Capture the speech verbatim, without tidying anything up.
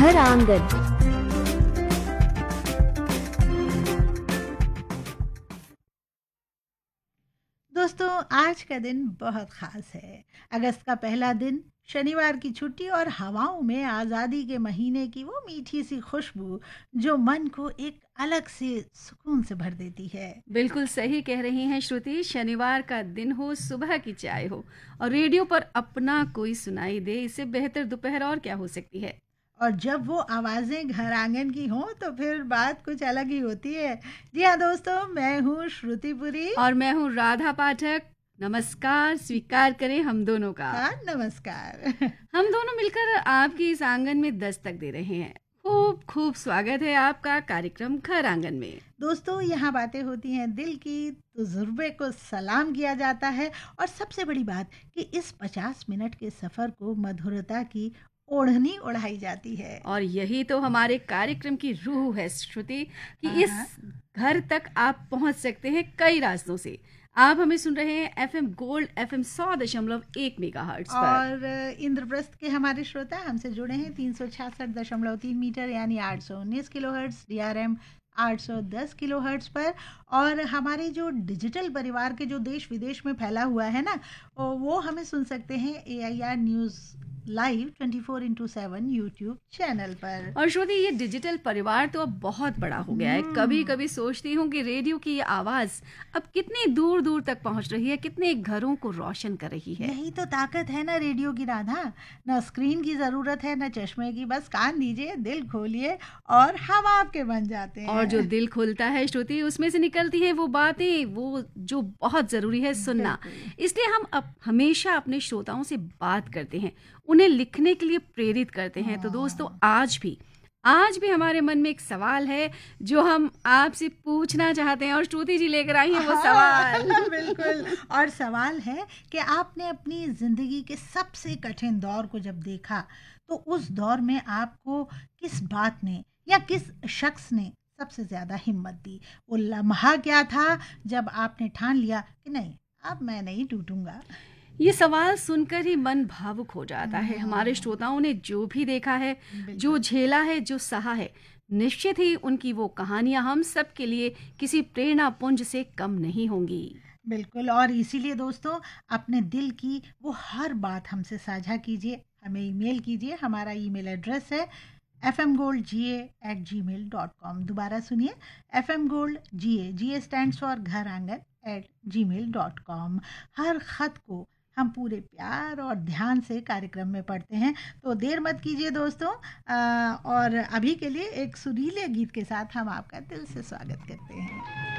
घर आंगन। दोस्तों, आज का दिन बहुत ख़ास है। अगस्त का पहला दिन, शनिवार की छुट्टी और हवाओं में आज़ादी के महीने की वो मीठी सी खुशबू जो मन को एक अलग से सुकून से भर देती है। बिल्कुल सही कह रही हैं श्रुति। शनिवार का दिन हो, सुबह की चाय हो और रेडियो पर अपना कोई सुनाई दे, इससे बेहतर दोपहर और क्या हो सकती है। और जब वो आवाज़ें घर आंगन की हों तो फिर बात कुछ अलग ही होती है। जी हाँ दोस्तों, मैं हूँ श्रुतिपुरी और मैं हूँ राधा पाठक। नमस्कार स्वीकार करें हम दोनों का। हाँ, नमस्कार। हम दोनों मिलकर आपकी इस आंगन में दस्तक दे रहे हैं। खूब खूब स्वागत है आपका कार्यक्रम घर आंगन में। दोस्तों, यहाँ बातें होती हैं दिल की, तजुर्बे को सलाम किया जाता है और सबसे बड़ी बात कि इस पचास मिनट के सफ़र को मधुरता की ओढ़नी ओढ़ाई जाती है। और यही तो हमारे कार्यक्रम की रूह है श्रुति, कि हाँ, इस हाँ। घर तक आप पहुंच सकते हैं कई रास्तों से। आप हमें सुन रहे हैं एफएम गोल्ड एफएम सौ दशमलव एक मेगाहर्ट्ज पर। और इंद्रप्रस्थ के हमारे श्रोता हमसे जुड़े हैं तीन सौ छियासठ दशमलव तीन मीटर यानी आठ सौ उन्नीस kilo hertz, D R M आठ सौ दस किलो हर्ट्ज पर। और हमारे जो डिजिटल परिवार के जो देश विदेश में फैला हुआ है ना, वो हमें सुन सकते हैं ए I R news live twenty four into seven YouTube channel पर। और श्रुति, ये डिजिटल परिवार तो अब बहुत बड़ा हो गया है। कभी कभी सोचती हूँ कि रेडियो की ये आवाज अब कितनी दूर दूर तक पहुँच रही है, कितने घरों को रोशन कर रही है। यही तो ताकत है ना रेडियो की राधा। न स्क्रीन की जरूरत है न चश्मे की, बस कान दीजिए, दिल खोलिए और हम आपके बन जाते हैं। और जो दिल खुलता है श्रुति, उसमें से निकलती है वो बातें, वो जो बहुत जरूरी है सुनना। इसलिए हम अब हमेशा अपने श्रोताओं से बात करते हैं, उन्हें लिखने के लिए प्रेरित करते हैं। तो दोस्तों, आज भी आज भी हमारे मन में एक सवाल है जो हम आपसे पूछना चाहते हैं और श्रुति जी लेकर आई हैं वो सवाल। हाँ, बिल्कुल। और सवाल है कि आपने अपनी जिंदगी के सबसे कठिन दौर को जब देखा तो उस दौर में आपको किस बात ने या किस शख्स ने सबसे ज्यादा हिम्मत दी? वो लम्हा क्या था जब आपने ठान लिया कि नहीं, अब मैं नहीं टूटूंगा? ये सवाल सुनकर ही मन भावुक हो जाता है। हमारे श्रोताओं ने जो भी देखा है, जो झेला है, जो सहा है, निश्चित ही उनकी वो कहानियां हम सब के लिए किसी प्रेरणा पुंज से कम नहीं होंगी। बिल्कुल। और इसीलिए दोस्तों, अपने दिल की वो हर बात हमसे साझा कीजिए, हमें ईमेल कीजिए। हमारा ईमेल एड्रेस है एफ एम गोल्ड जी ए एट जी मेल डॉट कॉम। दोबारा सुनिए, F M gold ji A, ji A stands for घर आंगन एट जी मेल डॉट कॉम। हर खत को हम पूरे प्यार और ध्यान से कार्यक्रम में पढ़ते हैं, तो देर मत कीजिए दोस्तों। आ, और अभी के लिए एक सुरीले गीत के साथ हम आपका दिल से स्वागत करते हैं।